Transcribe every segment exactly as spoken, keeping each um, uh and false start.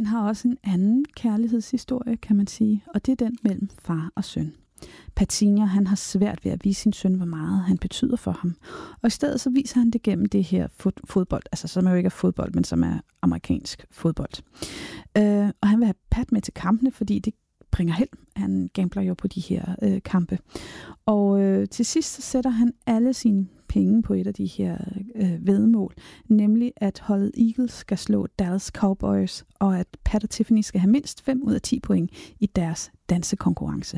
Filmen har også en anden kærlighedshistorie, kan man sige, og det er den mellem far og søn. Pat Senior, han har svært ved at vise sin søn, hvor meget han betyder for ham. Og i stedet så viser han det gennem det her fod- fodbold, altså som jo ikke er fodbold, men som er amerikansk fodbold. Øh, og han vil have Pat med til kampene, fordi det bringer held. Han gambler jo på de her øh, kampe. Og øh, til sidst så sætter han alle sine penge på et af de her øh, væddemål, nemlig at holdet Eagles skal slå Dallas Cowboys, og at Pat og Tiffany skal have mindst fem ud af ti point i deres dansekonkurrence.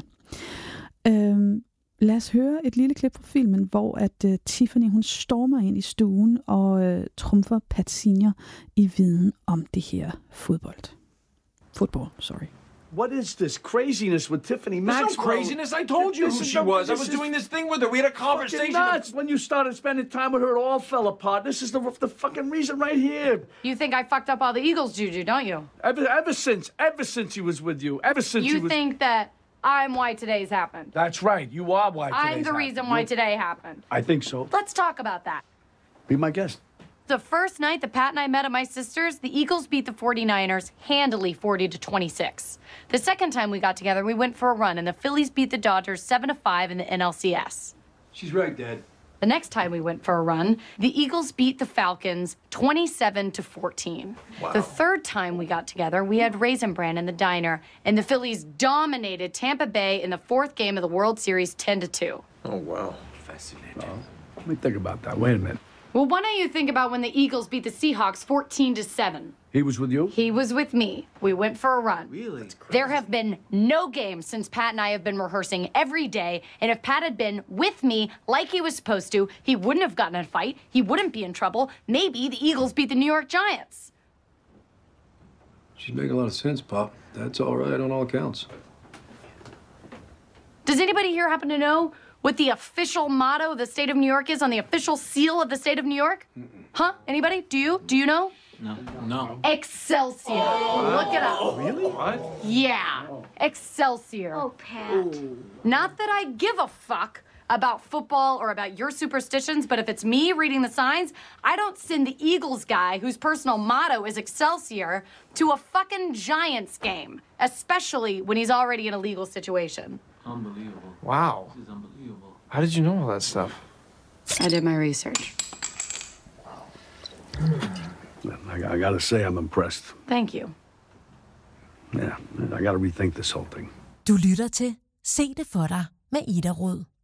Øhm, lad os høre et lille klip fra filmen, hvor at uh, Tiffany hun stormer ind i stuen og uh, trumfer Pat Senior i viden om det her fodbold. Football, sorry. What is this craziness with Tiffany Maxwell? There's no craziness. I told you This who is she no- was. I this was is doing this thing with her. We had a conversation. fucking nuts. When you started spending time with her, it all fell apart. This is the the fucking reason right here. You think I fucked up all the Eagles juju, don't you? Ever ever since, ever since he was with you, ever since You he was. think that I'm why today's happened. That's right. You are why. I'm today's the reason happened. why You- today happened. I think so. Let's talk about that. Be my guest. The first night that Pat and I met at my sister's, the Eagles beat the forty-niners handily forty to twenty-six. The second time we got together, we went for a run, and the Phillies beat the Dodgers seven to five in the N L C S. She's right, Dad. The next time we went for a run, the Eagles beat the Falcons twenty-seven to fourteen. Wow. The third time we got together, we had Raisin Bran in the diner, and the Phillies dominated Tampa Bay in the fourth game of the World Series ten to two. Oh, wow. Fascinating. Let me think about that. Wait a minute. Well, why don't you think about when the Eagles beat the Seahawks fourteen to seven? He was with you? He was with me. We went for a run. Really? There have been no games since Pat and I have been rehearsing every day, and if Pat had been with me like he was supposed to, he wouldn't have gotten in a fight. He wouldn't be in trouble. Maybe the Eagles beat the New York Giants. She's making a lot of sense, Pop. That's all right on all accounts. Does anybody here happen to know what the official motto of the state of New York is on the official seal of the state of New York? Mm-mm. Huh? Anybody? Do you? Do you know? No. No. Excelsior. Look it up. Really? What? Yeah. Excelsior. Oh, Pat. Not that I give a fuck about football or about your superstitions, but if it's me reading the signs, I don't send the Eagles guy whose personal motto is Excelsior to a fucking Giants game, especially when he's already in a legal situation. Unbelievable. Wow. This is unbelievable. How did you know all that stuff? I did my research. I, I gotta say, I'm impressed. Thank you. Yeah, I gotta rethink this whole thing. Du lytter til Se det for dig med Ida Rød.